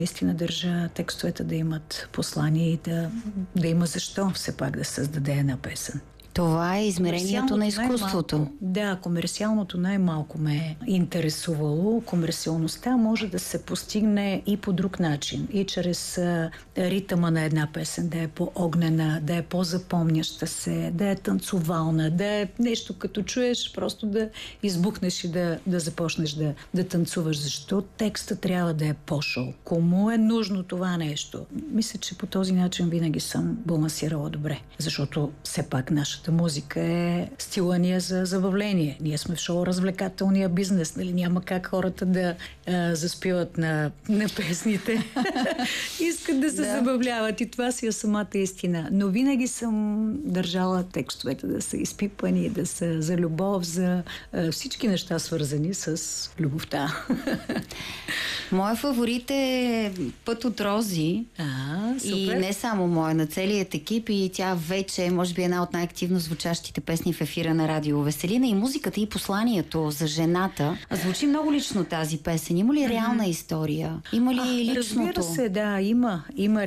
Наистина държа текстовете да имат послание и да има защо все пак да създаде една песен. Това е измерението на изкуството. Да, комерциалното най-малко ме е интересувало. Комерциалността може да се постигне и по друг начин. И чрез ритъма на една песен, да е по-огнена, да е по-запомняща се, да е танцовална, да е нещо като чуеш, просто да избухнеш и да започнеш да танцуваш. Защо текста трябва да е по-шоу? Кому е нужно това нещо? Мисля, че по този начин винаги съм балансирала добре. Защото все пак нашата музика е стила ни за забавление. Ние сме в шоу-развлекателния бизнес, нали? Няма как хората да заспиват на песните. Искат да се забавляват и това си е самата истина. Но винаги съм държала текстовете да са изпипани, да са за любов, за всички неща свързани с любовта. Моя фаворит е Път от рози. И не само моя, на целият екип, и тя вече е, може би, една от най-активно звучащите песни в ефира на Радио Веселина. И музиката, и посланието за жената. Звучи много лично тази песен. Има ли реална история? Има ли личното? Разбира се, да, има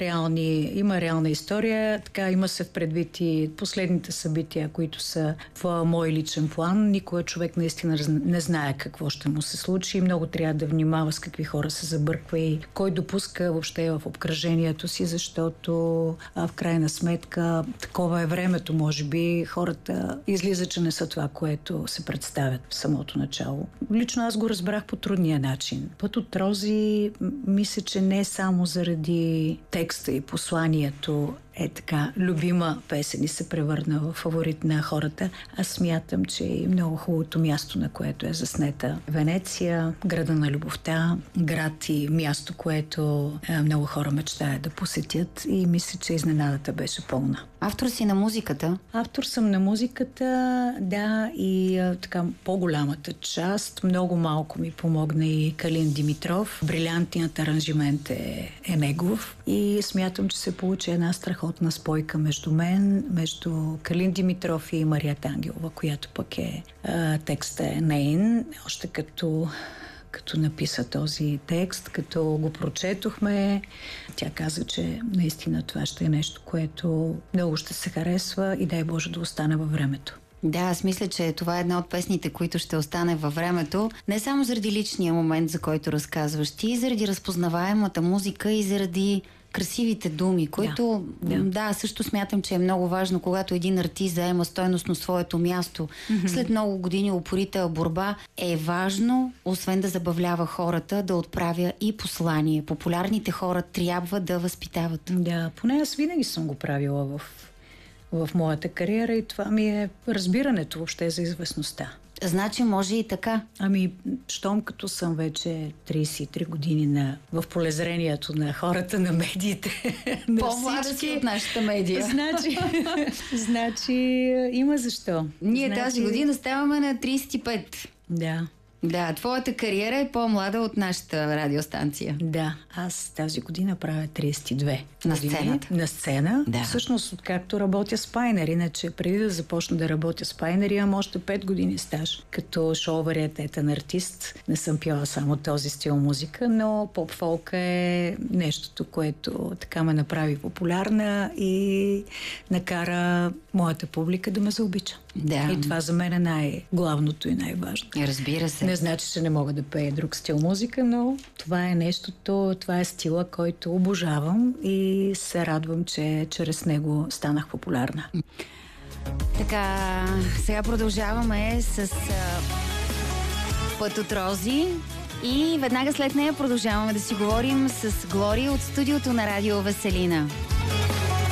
реална история. Така, има се в предвид и последните събития, които са в мой личен план. Никой човек наистина не знае какво ще му се случи. Много трябва да внимава с какви хора се забърква и кой допуска въобще в обкръжението си, защото в крайна сметка такова е времето, може би хората излиза, че не са това, което се представят в самото начало. Лично аз го разбрах по трудния начин. Път от рози, мисля, че не е само заради текста и посланието е така любима песен и се превърна в фаворит на хората. Аз смятам, че е много хубавото място, на което е заснета Венеция, града на любовта, град и място, което много хора мечтаят да посетят, и мисля, че изненадата беше пълна. Автор си на музиката? Автор съм на музиката, да, и така по-голямата част. Много малко ми помогна и Калин Димитров. Брилянтният аранжимент е негов и смятам, че се получи една страхотна спойка между мен, между Калин Димитров и Марията Ангелова, която пък текста е нейн. Още като написа този текст, като го прочетохме, тя каза, че наистина това ще е нещо, което много ще се харесва и дай Боже да остане във времето. Да, аз мисля, че това е една от песните, които ще остане във времето. Не само заради личния момент, за който разказваш ти, заради разпознаваемата музика и заради красивите думи, които също смятам, че е много важно, когато един артист заема стойностно своето място. След много години упорита борба е важно, освен да забавлява хората, да отправя и послание. Популярните хора трябва да възпитават. Да, поне аз винаги съм го правила в моята кариера и това ми е разбирането въобще за известността. Значи може и така. Щом като съм вече 33 години в полезрението на хората, на медиите. По-млада си от нашата медия. Значи има защо. Ние тази година ставаме на 35. Да. Да, твоята кариера е по-млада от нашата радиостанция. Да, аз тази година правя 32. На сцената. На сцена. Да. Всъщност, откакто работя с Пайнер, иначе преди да започна да работя с Пайнер, имам още 5 години стаж. Като шоу-вариететен артист не съм пяла само този стил музика, но поп-фолка е нещото, което така ме направи популярна и накара моята публика да ме заобича. Да. И това за мен е най-главното и най-важно. Разбира се. Не значи, че не мога да пея друг стил музика, но това е нещото, това е стила, който обожавам и се радвам, че чрез него станах популярна. Така, сега продължаваме с Път от рози и веднага след нея продължаваме да си говорим с Глория от студиото на Радио Веселина.